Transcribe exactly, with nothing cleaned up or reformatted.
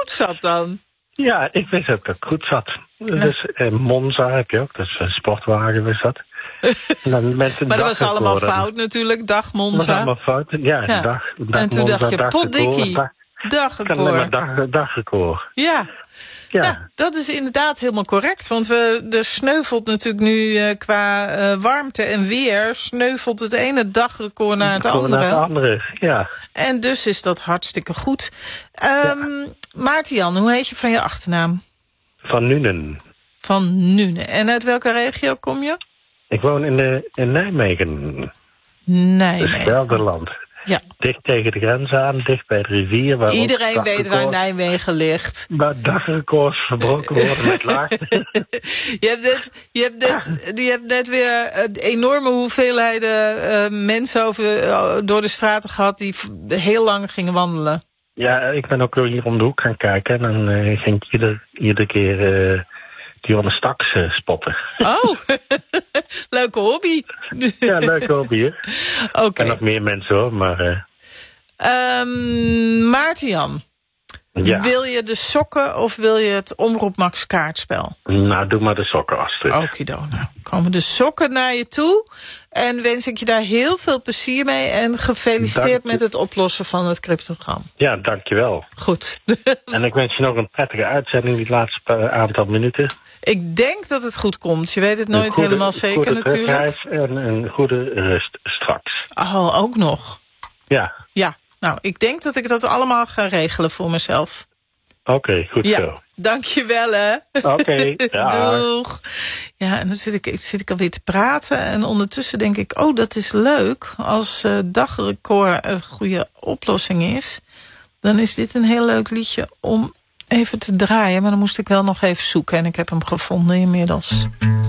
goed zat dan. Ja, ik wist ook dat ik goed zat. Ja. Dus eh, Monza heb je ook, dus een sportwagen was dat. En dan met een Maar dat was dagrecord, allemaal dan- fout natuurlijk. Dag Dat was Monza. allemaal fout. Ja, Ja. dag, dag En toen Monza, dacht je, dagrecord, potdikkie. dag- kan alleen maar Dagrecord. dag, dagrecord. Ja. Ja. Nou, dat is inderdaad helemaal correct. Want we, er sneuvelt natuurlijk nu uh, qua uh, warmte en weer... sneuvelt het ene dagrecord naar het Gewoon andere. naar het andere, ja. En dus is dat hartstikke goed. Um, ja. Maarten-Jan, hoe heet je van je achternaam? Van Nuenen. Van Nuenen. En uit welke regio kom je? Ik woon in, de, in Nijmegen. Nijmegen. Dus Gelderland. Ja. Dicht tegen de grens aan, dicht bij de rivier. Waar iedereen weet waar Nijmegen ligt. Waar dagrecords verbroken worden met laag. je, hebt net, je, hebt net, je hebt net weer enorme hoeveelheden uh, mensen over, uh, door de straten gehad... die heel lang gingen wandelen. Ja, ik ben ook hier om de hoek gaan kijken. En dan uh, ging ik ieder, iedere keer uh, Dionne Staks uh, spotten. Oh, leuke hobby. Ja, leuke hobby, hè? Oké. Okay. En nog meer mensen, hoor, maar... Uh... Um, Maarten-Jan, ja. Wil je de sokken of wil je het Omroep Max kaartspel? Nou, doe maar de sokken, Astrid. Okido, nou komen de sokken naar je toe. En wens ik je daar heel veel plezier mee. En gefeliciteerd dank met het oplossen van het cryptogram. Ja, dankjewel. Goed. En ik wens je nog een prettige uitzending die laatste aantal minuten. Ik denk dat het goed komt. Je weet het nooit goede, helemaal zeker goede natuurlijk. En een goede rust straks. Oh, ook nog. Ja. Ja, nou, ik denk dat ik dat allemaal ga regelen voor mezelf. Oké, okay, goed ja, zo. Dankjewel, hè. Oké, okay, ja. Doeg. Ja, en dan zit ik, zit ik alweer te praten. En ondertussen denk ik, oh, dat is leuk. Als uh, dagrecord een goede oplossing is... dan is dit een heel leuk liedje om even te draaien. Maar dan moest ik wel nog even zoeken. En ik heb hem gevonden inmiddels.